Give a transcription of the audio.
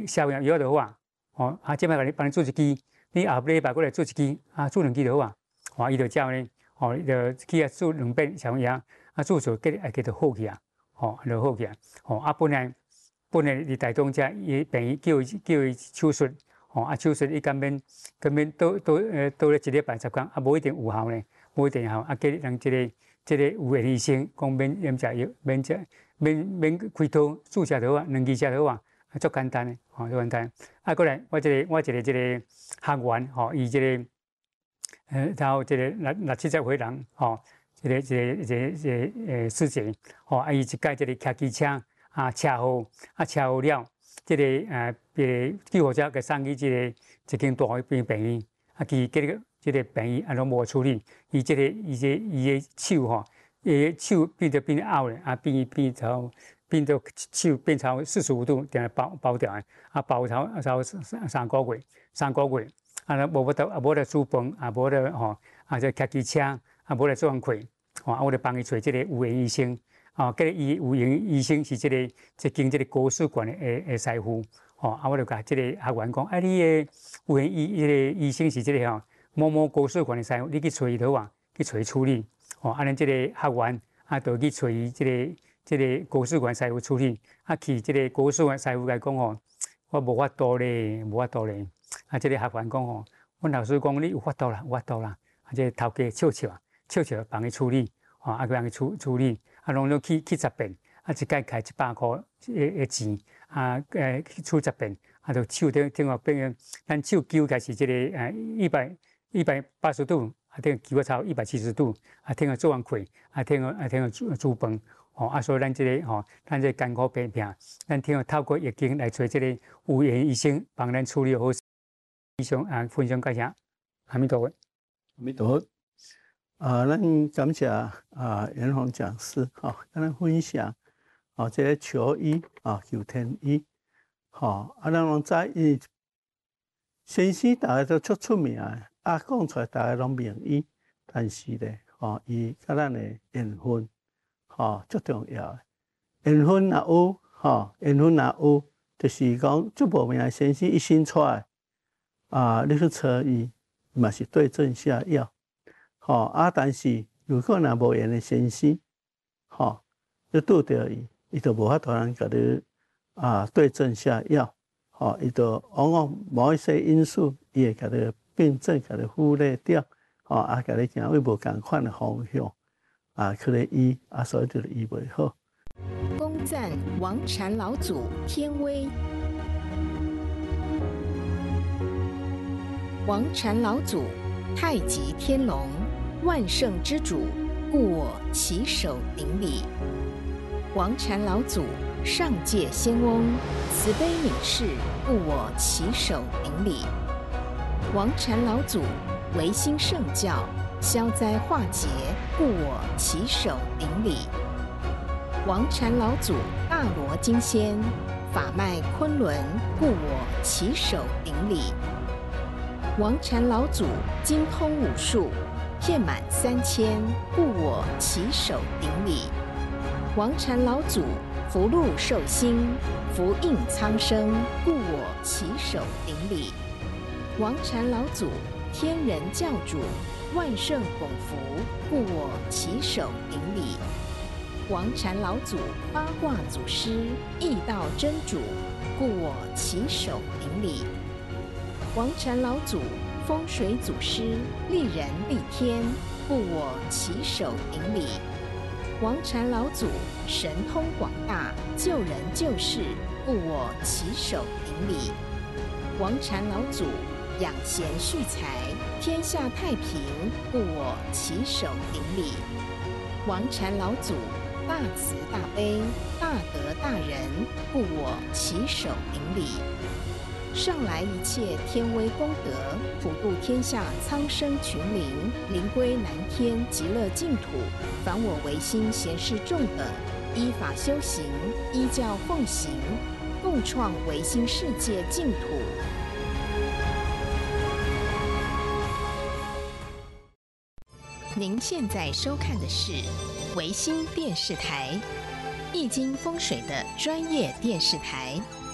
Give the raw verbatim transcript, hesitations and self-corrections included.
消炎药就好啊。哦，啊，即摆甲你帮你做一支，你后礼拜过来做一支，啊，做两支就好啊。哦，伊就照呢，哦，伊就去啊做两遍消炎药，啊，做做计会计就好去啊。哦，就好去啊。哦，啊，本来本来伫台中遮，伊病院叫伊叫伊手术，哦，啊，手术伊根本根本都都呃都咧一礼拜十天，啊，无一定有效呢，无一定有效。啊，叫人即个即个有缘医生讲免免食药，免食免免开刀，注射就好啊，两支射就好啊。啊，足简单诶，吼、哦，足简单。啊，过来，我一、這個，我一個即個學員，吼、哦，伊即、這個，呃，然後即個六六七十歲人，吼、哦，即、這個、即、這個、即、這個、即、這個呃事情，吼、哦，啊，伊一屆即個騎機車，啊，車禍，啊，車禍了，即、這個呃，誒，救護車給送去即個一間大嘅病病院，啊，其結個即個病院啊，攏無處理，伊即、這個伊即伊嘅手吼，伊嘅手變得變拗咧，啊，變變成。變到手變成四十五度，定係包包掉嘅，啊包頭就三三個月，三個月，啊無法度，啊無得煮飯，啊無得吼，啊就騎機車，啊無得做工課，吼，啊我就幫伊找即個有緣醫生，啊，嗰個醫有緣醫生是即、這個即經即個高血管嘅誒誒師傅，吼，啊我就甲即個學員講，啊你嘅有緣醫即個醫生是即個吼某某高血管嘅師傅，你去找伊好啊，去找伊處理，吼，啊咱即個學員啊就去找伊即個。即個高血管師傅處理，啊去即個高血管師傅來講吼，我無法度咧，無法度咧。啊，即個學員講吼，阮老師講你有法度啦，有法度啦。啊，即個頭家笑笑啊，笑笑幫伊處理，吼，啊，幫伊處處理，啊，攏攏去去十遍，啊，一屆開一百塊誒誒錢，啊誒去處十遍，啊，就手頂頂個變，咱手揪開始即個誒一百一百八十度，啊，頂個揪超一百七十度，啊，頂個做完潰，啊，頂個啊頂個煮煮飯。哦，啊，所以咱即、這個吼、哦，咱即艱苦病病，咱聽透過易經來找即個有緣醫生幫咱處理好。以上啊，分享感謝，阿彌陀佛， 阿彌陀佛。啊，咱感謝啊元宏講師，吼、哦，跟咱分享，哦，即、這個求醫啊，求天醫，吼、哦，啊，咱攏知伊先生大家都足出名誒，啊，講出來大家攏名醫，但是咧，吼、哦，伊甲咱誒緣分。吼，足、哦、重要誒，緣分若有，吼，緣分若有，就是講足無名先生一生出來，啊，你去找伊，嘛是對症下藥，吼、哦、啊，但是如果若無緣誒先生，吼、哦，你拄着伊，伊就無法度通甲你啊對症下藥，吼、哦，伊就往往某一些因素，伊會甲你病症甲你忽略掉，吼、哦，啊，甲你行為無共款誒方向。啊，去咧醫啊，所以就醫袂好。 恭讚王禪老祖天威。王禪老祖，太極天龍，萬聖之主，故我起手頂禮。王禪老祖，上界仙翁，慈悲愍視，故我起手頂禮。王禪老祖，維新聖教。消災化解，故我起手頂禮。王禪老祖大羅金仙，法脈昆侖，故我起手頂禮。王禪老祖精通武術，遍滿三千，故我起手頂禮。王禪老祖福祿壽星，福蔭蒼生，故我起手頂禮。王禪老祖天人教主。萬聖拱福，故我起手頂禮。王禪老祖八卦祖師，易道真主，故我起手頂禮。王禪老祖風水祖師，利人利天，故我起手頂禮。王禪老祖神通廣大，救人救世，故我起手頂禮。王禪老祖養賢蓄財，天下太平，故我起手頂禮。王禪老祖大慈大悲，大德大仁，故我起手頂禮。上來一切天威功德，普度天下蒼生群靈，靈歸南天極樂淨土。凡我唯心賢士眾等，依法修行，依教奉行，共創唯心世界淨土。您现在收看的是维新电视台，易经风水的专业电视台。